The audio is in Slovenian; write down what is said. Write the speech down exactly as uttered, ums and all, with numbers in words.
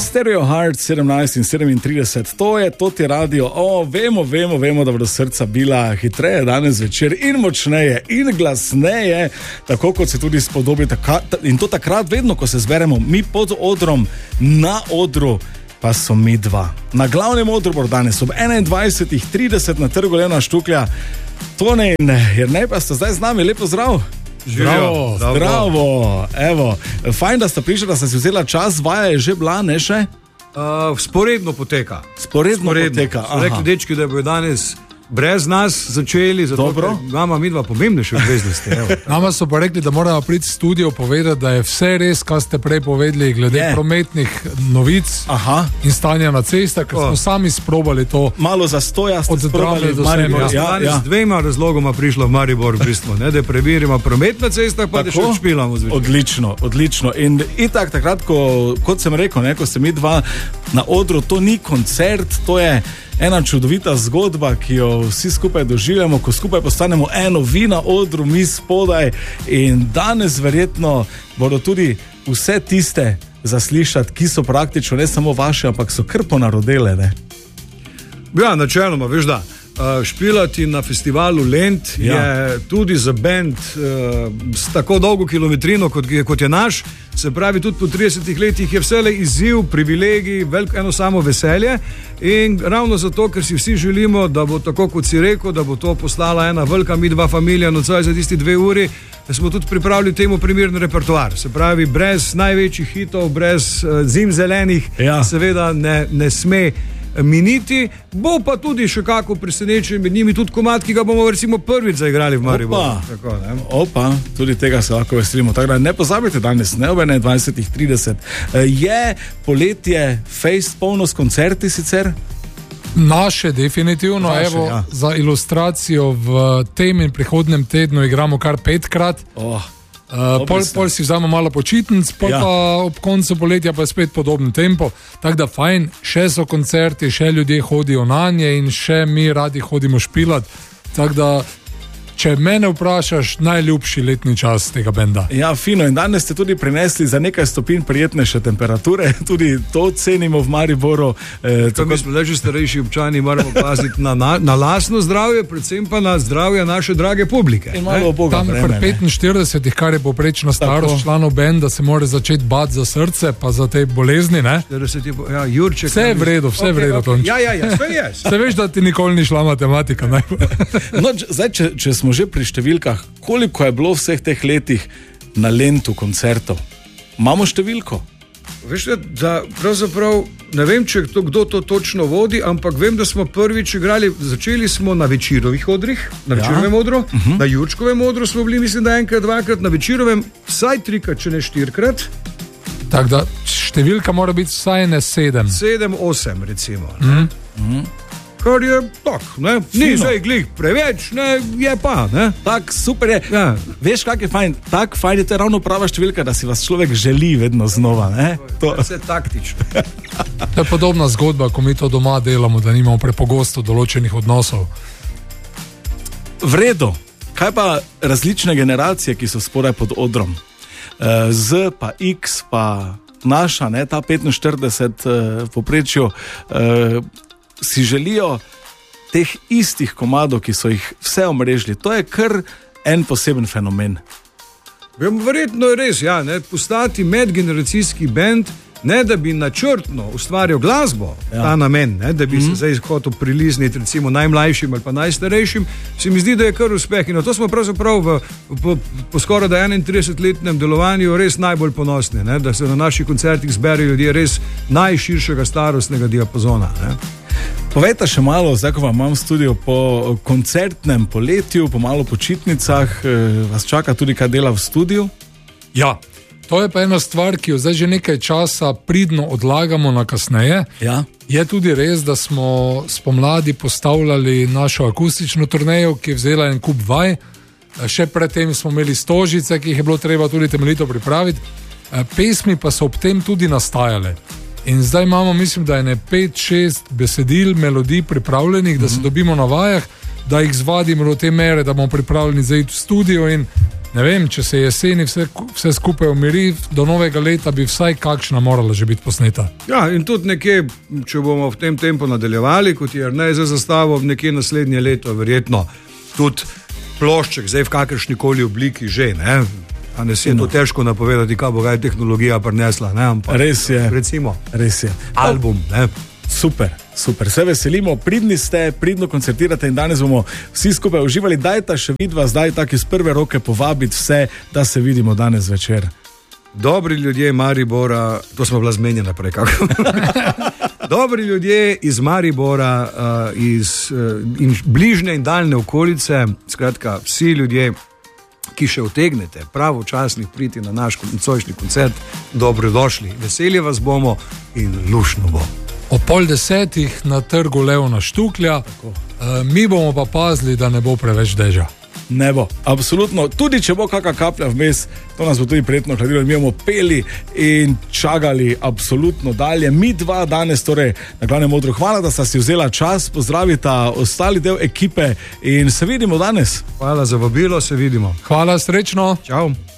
Stereo Heart sedemnajst in sedemintrideset, to je, to ti radio, o, vemo, vemo, vemo, da bodo srca bila hitreje danes večer in močneje in glasneje, tako kot se tudi spodobi, taka, in to takrat vedno, ko se zberemo mi pod odrom, na odru, pa so mi dva. Na glavnem odru bo danes ob enaindvajset trideset na trgu Lena Štuklja, Tone in Jernej pa sta zdaj z nami, lepo zdrav. Zdravo, zdravo, zdravo. Evo, fajn, da sta prišla, da sta si vzela čas, vaja je že bila, ne še? Uh, sporedno poteka. Sporedno, sporedno. poteka, aha. Rekli dečki, da bojo danes brez nas začeli, zato imamo mi dva pomembnejše obveznosti. Nama so pa rekli, da moramo priti v studio povedati, da je vse res, kar ste prej povedali glede je. prometnih novic Aha. in stanja na cestah, ker smo sami sprobali to. Malo zastoja ste sprobali do Maribor. Ja, ja. Z dvema razlogoma prišlo v Maribor, v bistvu, ne, da preverimo promet na cestah, pa Tako? da še odšpilamo. Zvečer. Odlično, odlično. In itak takrat, ko, kot sem rekel, ne, ko ste mi dva na odru, to ni koncert, to je ena čudovita zgodba, ki jo vsi skupaj doživljamo, ko skupaj postanemo eno, vi na odru, mi spodaj, in danes verjetno bodo tudi vse tiste zaslišati, ki so praktično ne samo vaše, ampak so kar ponarodele, ne? Ja, načeloma, veš da. Uh, špilati na festivalu Lent ja. je tudi za bend uh, s tako dolgo kilometrino, kot, kot je naš, se pravi tudi po tridesetih letih je vselej izziv, privilegij, veliko eno samo veselje in ravno zato, ker si vsi želimo, da bo tako, kot si rekel, da bo to postala ena velika midva familija nocoj za tisti dve uri, da smo tudi pripravili temu primeren repertoar, se pravi brez največjih hitov, brez uh, zim zelenih, ja. seveda ne, ne sme miniti, bo pa tudi še kako presenečen med njimi tudi komad, ki ga bomo recimo prvič zaigrali v Mariboru. Tako, Opa, tudi tega se lahko veselimo. Tako da ne pozabite danes, ne ob enaindvajset trideset. Je poletje fejst polno s koncerti sicer? Naše definitivno, Naše, evo, ja. za ilustracijo v tem in prihodnem tednu igramo kar petkrat. Oh. Uh, pol, pol si vzamo malo počitnic, pol ja. pa ob koncu poletja pa je spet podoben tempo, tako da fajn, še so koncerti, še ljudje hodijo na nje in še mi radi hodimo špilat, tako da če mene vprašaš, najljubši letni čas tega benda. Ja, fino, in danes ste tudi prinesli za nekaj stopinj prijetnejše temperature, tudi to cenimo v Mariboru. Eh, tako mi smo leži starejši občani, moramo paziti na, na, na lastno zdravje, predvsem pa na zdravje naše drage publike. In malo Boga tam pri petinštiridesetih, kar je poprečna starost članov benda, se mora začeti bati za srce, pa za te bolezni, ne? štirideset, ja, Jurček, vse je v redu, vse je okay, v redu. Okay. Ja, ja, ja, vse je. Se veš, da ti nikoli ni šla matematika, ne? No, zdaj, če, če smo že pri številkah, koliko je bilo vseh teh letih na Lentu koncertov? Imamo številko? Veš, da pravzaprav ne vem, če to, kdo to točno vodi, ampak vem, da smo prvič igrali, začeli smo na Večerovih odrih, na Večerovem ja. odru, uh-huh. na Jurčkovem odru smo bili, mislim, da enkrat, dvakrat, na Večerovem vsaj trikrat, če ne štirikrat. Tako da številka mora biti vsaj ne sedem. Sedem, osem recimo. Ne? Uh-huh. Kar je tak, ne, ni zdaj glih preveč, ne, je pa, ne. Tak, super je, ja. Veš, kak je fajn, tak fajn je, to je ravno prava številka, da si vas človek želi vedno znova, ne. To je vse taktično. To je podobna zgodba, ko mi to doma delamo, da nimamo prepogosto določenih odnosov. V redu, kaj pa različne generacije, ki so spodaj pod odrom? Z pa X pa naša, ne, ta petinštirideset v povprečju, si želijo teh istih komadov, ki so jih vse omrežili. To je kar en poseben fenomen. Verjetno je res, ja, ne, postati medgeneracijski bend, ne da bi načrtno ustvarjal glasbo, ja. ta namen, ne, da bi mm-hmm. se zdaj hotel prilizniti recimo najmlajšim ali pa najstarejšim, se mi zdi, da je kar uspeh. In to smo pravzaprav v, po, po skoraj enaintridesetletnem delovanju res najbolj ponosni, ne, da se na naših koncertih zberejo ljudje res najširšega starostnega diapazona. Ne. Povejte še malo, zdaj ko vam imam studio po koncertnem poletju, po malo počitnicah, vas čaka tudi kaj dela v studiu? Ja, to je pa ena stvar, ki jo zdaj že nekaj časa pridno odlagamo na kasneje. Ja. Je tudi res, da smo spomladi postavljali našo akustično turnejo, ki je vzela en kup vaj. Še predtem smo imeli stožice, ki jih je bilo treba tudi temeljito pripraviti. Pesmi pa so ob tem tudi nastajale. In zdaj imamo, mislim, da je ne pet, šest besedil, melodij pripravljenih, da se dobimo na vajah, da jih zvadimo do te mere, da bomo pripravljeni za iti v studio in Ne vem, če se jeseni vse, vse skupaj umiri, do novega leta bi vsaj kakšna morala že biti posneta. Ja, in tudi nekje, če bomo v tem tempu nadaljevali, kot je Ernest za zastavo, nekje naslednje leto, verjetno tudi plošček, zdaj v kakršnikoli obliki že, ne? A ne si je to težko napovedati, kaj bo kaj tehnologija prinesla, ne? Ampak, res je. Recimo, res je. album, ne? Super, super, se veselimo, pridni ste, pridno koncertirate in danes bomo vsi skupaj uživali. Dajte še vidva zdaj tako iz prve roke povabiti vse, da se vidimo danes večer. Dobri ljudje Maribora, to smo bila zmenjena prej, kako? Dobri ljudje iz Maribora, uh, iz uh, in bližnje in daljne okolice, skratka, vsi ljudje, ki še utegnete pravočasno priti na naš nocojšnji koncert, dobrodošli. Veseli vas bomo in lušno bo. O pol desetih na trgu Leona Štuklja, e, mi bomo pa pazili, da ne bo preveč dežja. Ne bo, absolutno. Tudi če bo kakšna kaplja vmes, to nas bo tudi prijetno hladilo. Mi bomo peli in čagali absolutno dalje. Mi dva danes, torej na Glavnem odru, hvala, da sta si vzela čas, pozdravita ostali del ekipe in se vidimo danes. Hvala za vabilo, se vidimo. Hvala, srečno. Čau.